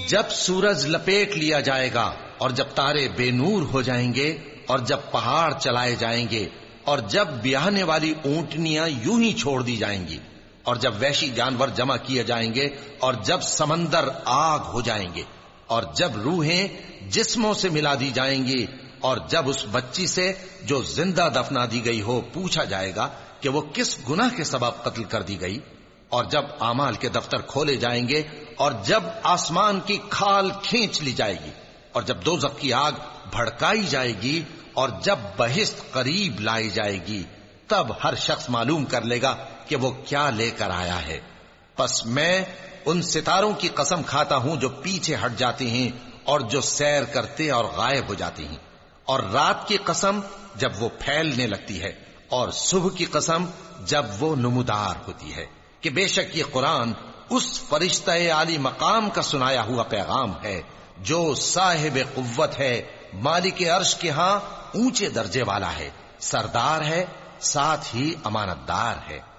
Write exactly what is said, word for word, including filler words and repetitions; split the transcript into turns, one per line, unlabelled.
جب سورج لپیٹ لیا جائے گا اور جب تارے بے نور ہو جائیں گے اور جب پہاڑ چلائے جائیں گے اور جب بیاہنے والی اونٹنیاں یوں ہی چھوڑ دی جائیں گی اور جب وحشی جانور جمع کیے جائیں گے اور جب سمندر آگ ہو جائیں گے اور جب روحیں جسموں سے ملا دی جائیں گی اور جب اس بچی سے جو زندہ دفنا دی گئی ہو پوچھا جائے گا کہ وہ کس گناہ کے سبب قتل کر دی گئی، اور جب اعمال کے دفتر کھولے جائیں گے اور جب آسمان کی کھال کھینچ لی جائے گی اور جب دوزخ کی آگ بھڑکائی جائے گی اور جب بہشت قریب لائی جائے گی، تب ہر شخص معلوم کر لے گا کہ وہ کیا لے کر آیا ہے۔ پس میں ان ستاروں کی قسم کھاتا ہوں جو پیچھے ہٹ جاتے ہیں اور جو سیر کرتے اور غائب ہو جاتے ہیں، اور رات کی قسم جب وہ پھیلنے لگتی ہے، اور صبح کی قسم جب وہ نمودار ہوتی ہے، کہ بے شک یہ قرآن اس فرشتہ عالی مقام کا سنایا ہوا پیغام ہے جو صاحب قوت ہے، مالک عرش کے ہاں اونچے درجے والا ہے، سردار ہے، ساتھ ہی امانت دار ہے۔